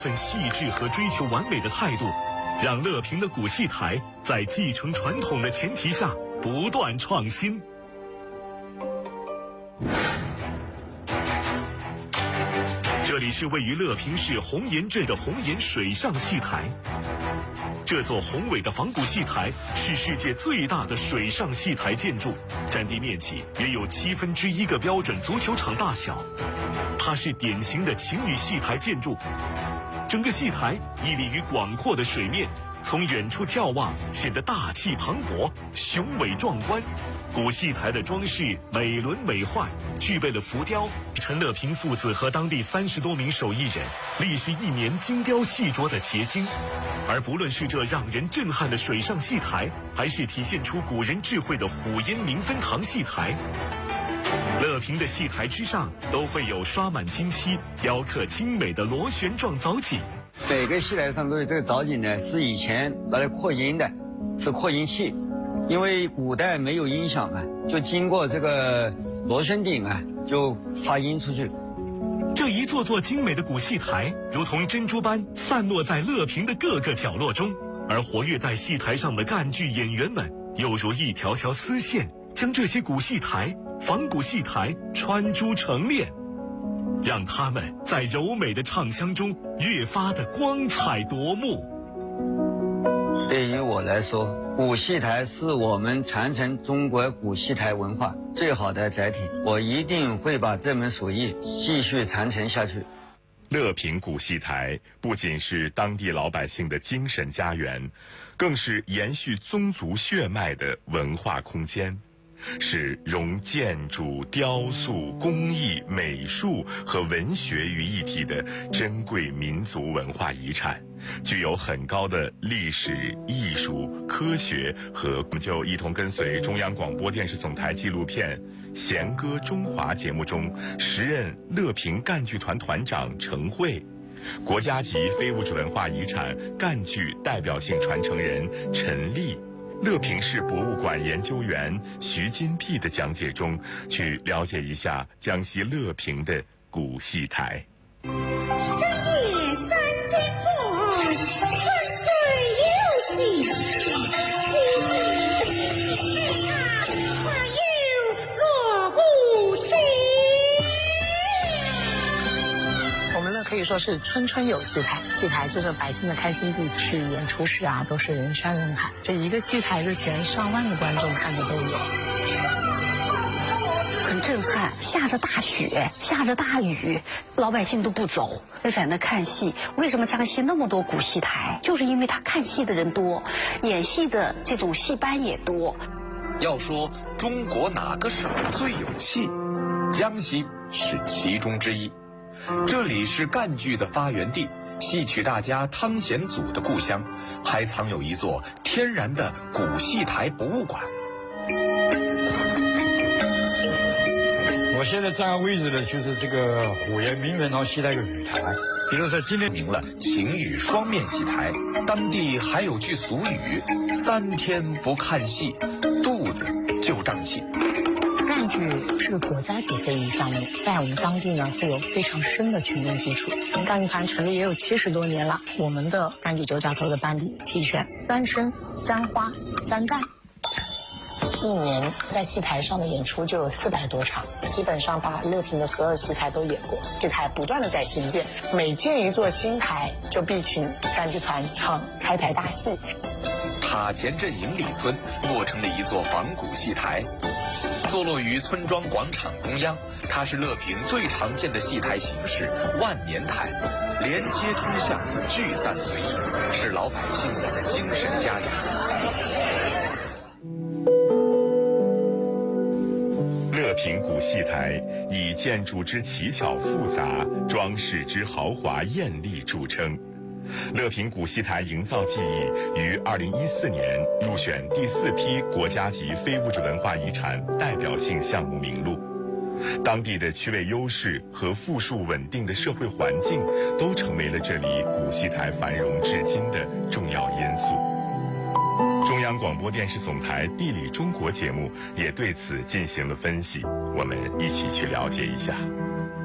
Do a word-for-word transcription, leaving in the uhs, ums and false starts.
份细致和追求完美的态度，让乐平的古戏台在继承传统的前提下不断创新。这里是位于乐平市红岩镇的红岩水上戏台。这座宏伟的仿古戏台是世界最大的水上戏台建筑，占地面积约有七分之一个标准足球场大小。它是典型的情侣戏台建筑，整个戏台屹立于广阔的水面，从远处眺望显得大气磅礴、雄伟壮观。古戏台的装饰美轮美奂，具备了浮雕。陈乐平父子和当地三十多名手艺人，历时一年精雕细琢的结晶。而不论是这让人震撼的水上戏台，还是体现出古人智慧的虎烟明分堂戏台，乐平的戏台之上都会有刷满金漆、雕刻精美的螺旋状藻井。 每个戏台上都有这个藻井呢，是以前拿来扩音的，是扩音器。因为古代没有音响啊，就经过这个螺旋顶啊，就发音出去。 这一座座精美的古戏台，如同珍珠般散落在乐平的各个角落中，而活跃在戏台上的赣剧演员们，又如一条条丝线，将这些古戏台、仿古戏台穿珠成链，让他们在柔美的唱腔中越发的光彩夺目。 对于我来说，古戏台是我们传承中国古戏台文化最好的载体，我一定会把这门手艺继续传承下去。 乐平古戏台不仅是当地老百姓的精神家园，更是延续宗族血脉的文化空间，是融建筑、雕塑、工艺、美术和文学于一体的珍贵民族文化遗产，具有很高的历史、艺术、科学和。我们就一同跟随中央广播电视总台纪录片《弦歌中华》节目中，时任乐平赣剧团团长程慧，国家级非物质文化遗产赣剧代表性传承人陈丽，乐平市博物馆研究员徐金碧的讲解中，去了解一下江西乐平的古戏台。 深夜三更过，春水流水，天啊，快有锣鼓声。 我们呢可以说是春春有戏台，戏台就是百姓的开心地，去演出时啊都是人山人海，这一个戏台之前上万的观众看的都有。 很震撼，下着大雪，下着大雨，老百姓都不走，在那看戏。为什么江西那么多古戏台？就是因为他看戏的人多，演戏的这种戏班也多。 要说中国哪个省最有戏，江西是其中之一。这里是赣剧的发源地，戏曲大家汤显祖的故乡，还藏有一座天然的古戏台博物馆。 我现在站的位置呢，就是这个虎岩明文堂戏台的语台。比如说今天名了晴雨双面戏台，当地还有句俗语：三天不看戏，肚子就胀气。 赣剧是国家级非遗项目，在我们当地呢会有非常深的群众基础。赣剧团成立也有七十多年了，我们的赣剧九角头的班底齐全，三生、三花、三旦。一年在戏台上的演出就有四百多场，基本上把乐平的所有戏台都演过。戏台不断的在新建，每建一座新台就必请赣剧团唱开台大戏。 塔前镇营里村落成了一座仿古戏台，坐落于村庄广场中央。它是乐平最常见的戏台形式万年台，连接通向，聚散随意，是老百姓的精神家园。 乐平古戏台以建筑之奇巧复杂、装饰之豪华艳丽著称。乐平古戏台营造技艺于二零一四年入选第四批国家级非物质文化遗产代表性项目名录。当地的区位优势和富庶稳定的社会环境，都成为了这里古戏台繁荣至今的重要因素。中央广播电视总台《地理中国》节目也对此进行了分析，我们一起去了解一下。